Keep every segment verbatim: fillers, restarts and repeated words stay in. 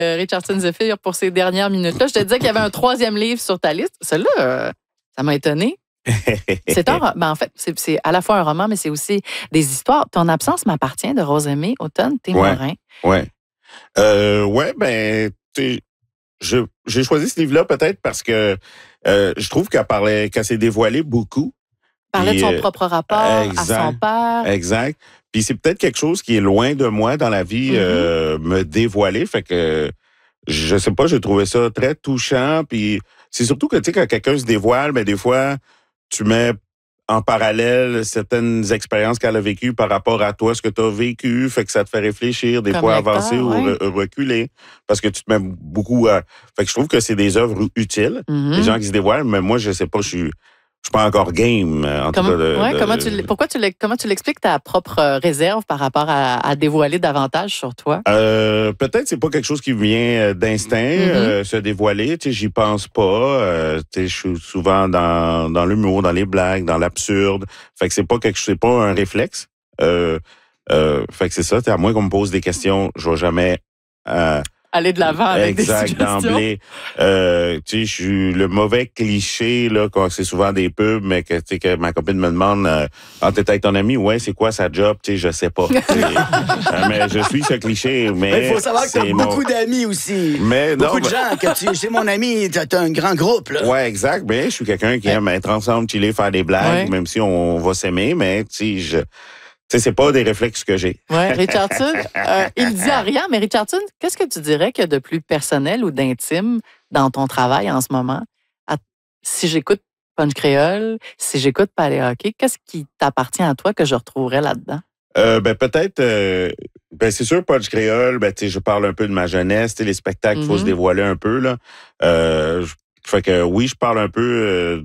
euh, Richardson Zephyr pour ces dernières minutes-là. Je te disais qu'il y avait un troisième livre sur ta liste. Celui-là, euh, ça m'a étonné. C'est un, ben en fait, c'est, c'est à la fois un roman, mais c'est aussi des histoires. Ton absence m'appartient de Rosemée Automne-Témorin. Ouais, ouais. Euh, ouais, ben, tu sais, je, j'ai choisi ce livre-là peut-être parce que euh, je trouve qu'elle parlait, qu'elle s'est dévoilée beaucoup. Parlait Puis, de son euh, propre rapport exact, à son père. Exact. Puis c'est peut-être quelque chose qui est loin de moi dans la vie, mm-hmm. euh, me dévoiler. Fait que, je sais pas, j'ai trouvé ça très touchant. Puis c'est surtout que, tu sais, quand quelqu'un se dévoile, ben des fois, tu mets en parallèle certaines expériences qu'elle a vécues par rapport à toi, ce que tu as vécu, fait que ça te fait réfléchir, des Comme fois lecteur, avancer ouais. ou re- reculer, parce que tu te mets beaucoup à... Fait que je trouve que c'est des œuvres utiles, Mm-hmm. les gens qui se dévoilent, mais moi, je sais pas, je suis... Je suis pas encore game, en comment, tout cas. De, ouais, de, comment tu, pourquoi tu, comment tu l'expliques ta propre réserve par rapport à, à dévoiler davantage sur toi? Euh, peut-être c'est pas quelque chose qui vient d'instinct, mm-hmm. euh, se dévoiler. Tu sais, j'y pense pas. Euh, tu sais, je suis souvent dans, dans l'humour, dans les blagues, dans l'absurde. Fait que c'est pas quelque, c'est pas un réflexe. Euh, euh, fait que c'est ça. À moins qu'on me pose des questions, je vais jamais. Euh, Aller de l'avant avec exact, des suggestions. d'emblée. Euh, tu sais, je suis le mauvais cliché, là, quand c'est souvent des pubs, mais que, tu sais, que ma copine me demande, euh, ah, t'es avec ton ami? Ouais, c'est quoi sa job? Tu sais, je sais pas. euh, mais je suis ce cliché, mais. Il faut savoir que t'as c'est beaucoup mon... d'amis aussi. Mais beaucoup non, de gens, que tu, c'est mon ami, t'as, t'as un grand groupe, là. Ouais, exact. Mais je suis quelqu'un qui aime être ensemble, chiller, faire des blagues, ouais. même si on va s'aimer, mais, tu sais, je. Tu sais, c'est pas des réflexes que j'ai. Oui, Richardson, euh, il dit à rien, mais Richardson, qu'est-ce que tu dirais qu'il y a de plus personnel ou d'intime dans ton travail en ce moment? À, si j'écoute Punch Créole, si j'écoute Palais Hockey, qu'est-ce qui t'appartient à toi que je retrouverais là-dedans? Euh, ben peut-être, euh, ben c'est sûr, Punch Créole, ben tu sais, je parle un peu de ma jeunesse, tu sais, les spectacles, il mm-hmm. faut se dévoiler un peu, là. Euh, fait que oui, je parle un peu... Euh,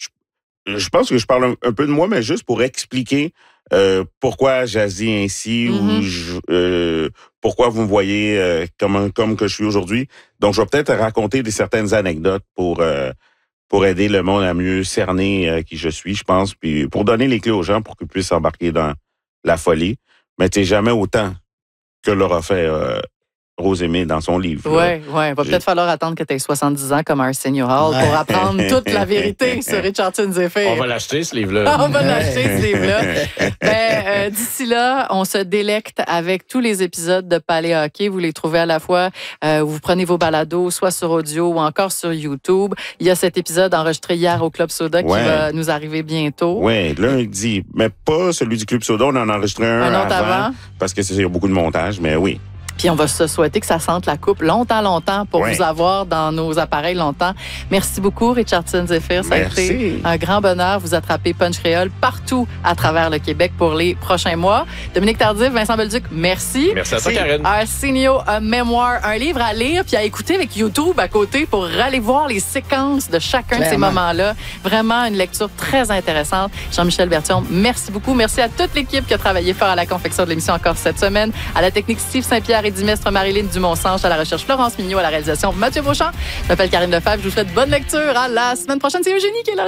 je, je pense que je parle un, un peu de moi, mais juste pour expliquer Euh, pourquoi j'agis ainsi mm-hmm. ou je, euh, pourquoi vous me voyez euh, comme, comme que je suis aujourd'hui. Donc, je vais peut-être raconter des certaines anecdotes pour euh, pour aider le monde à mieux cerner euh, qui je suis, je pense, puis pour donner les clés aux gens pour qu'ils puissent s'embarquer dans la folie. Mais tu sais, jamais autant que l'aura fait euh, Rosemée dans son livre. Oui, oui. Il va J'ai... peut-être falloir attendre que tu aies soixante-dix ans comme Arsenio Hall ouais. pour apprendre toute la vérité sur Richardson Zephyr. On va l'acheter, ce livre-là. On va l'acheter, ce livre-là. Ben, euh, d'ici là, on se délecte avec tous les épisodes de Palais Hockey. Vous les trouvez à la fois, euh, vous prenez vos balados, soit sur audio ou encore sur YouTube. Il y a cet épisode enregistré hier au Club Soda ouais. qui va nous arriver bientôt. Oui, lundi. Mais pas celui du Club Soda. On en a enregistré un, un autre avant, avant. Parce que c'est, il y a beaucoup de montage, mais oui. Puis on va se souhaiter que ça sente la coupe longtemps, longtemps pour ouais. vous avoir dans nos appareils longtemps. Merci beaucoup, Richardson Zephyr. Ça Merci. a été un grand bonheur. Vous attrapez Punch Créole partout à travers le Québec pour les prochains mois. Dominique Tardif, Vincent Belleduc, merci. Merci à toi, Karen. Arsenio, un mémoire, un livre à lire puis à écouter avec YouTube à côté pour aller voir les séquences de chacun Clairement. de ces moments-là. Vraiment une lecture très intéressante. Jean-Michel Bertion, merci beaucoup. Merci à toute l'équipe qui a travaillé fort à la confection de l'émission encore cette semaine. À la technique, Steve Saint-Pierre et Dimestre Marilyn Dumont-Sanche, à la recherche Florence Mignot, à la réalisation Mathieu Beauchamp. Je m'appelle Karine Lefebvre, je vous souhaite bonne lecture. À la semaine prochaine, c'est Eugénie qui est là.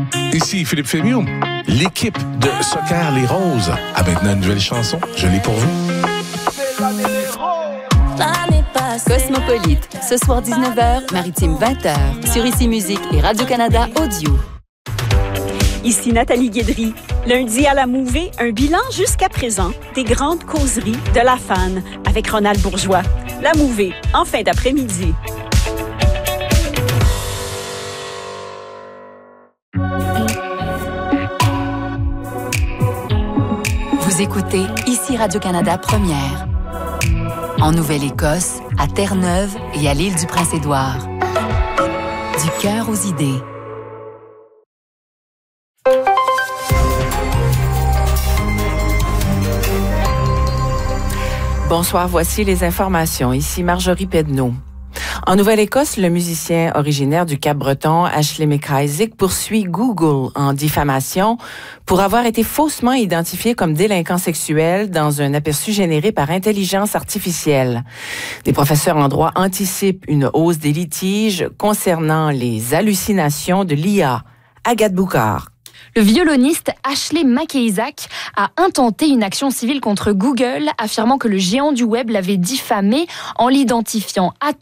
Ici Philippe Fémion. L'équipe de Soccer Les Roses a maintenant une nouvelle chanson. Je l'ai pour vous. Cosmopolite, ce soir dix-neuf heures, Maritime vingt heures, sur Ici Musique et Radio-Canada Audio. Ici Nathalie Guédry. Lundi à la Mouvée, un bilan jusqu'à présent des grandes causeries de la fan avec Ronald Bourgeois. La Mouvée, en fin d'après-midi. Vous écoutez Ici Radio-Canada Première. En Nouvelle-Écosse, à Terre-Neuve et à l'île du Prince-Édouard. Du cœur aux idées. Bonsoir, voici les informations. Ici Marjorie Pedneau. En Nouvelle-Écosse, le musicien originaire du Cap-Breton, Ashley McIsaac, poursuit Google en diffamation pour avoir été faussement identifié comme délinquant sexuel dans un aperçu généré par intelligence artificielle. Des professeurs en droit anticipent une hausse des litiges concernant les hallucinations de l'I A. Agathe Boucard. Le violoniste Ashley McIsaac a intenté une action civile contre Google, affirmant que le géant du web l'avait diffamé en l'identifiant à